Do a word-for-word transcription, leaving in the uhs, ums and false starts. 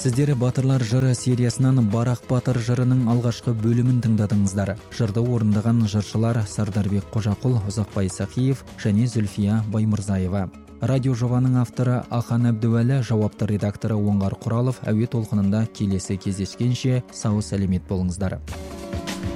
Сіздер Батырлар жыры сериясынан Барақ Батыр жырының алғашқы бөлімін тыңдадыңыздар. Жырды орындаған жыршылар Сардарбек Қожақұл, Ұзақбай Сақиев және Зүлфия Баймырзаева. Радио жобаның авторы Ахан Әбдуәлі, жауапты редакторы Оңғар Құралов. Әуе толқынында келесі кездескенше сау сәлемет болыңыздар.